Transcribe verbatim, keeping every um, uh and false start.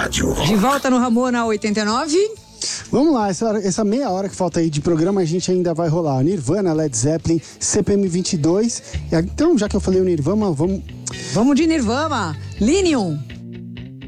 rádio. De volta no Ramona oitenta e nove. Vamos lá, essa, essa meia hora que falta aí de programa a gente ainda vai rolar Nirvana, Led Zeppelin, C P M vinte e dois. Então, já que eu falei o Nirvana, vamos... Vamos de Nirvana. Linium.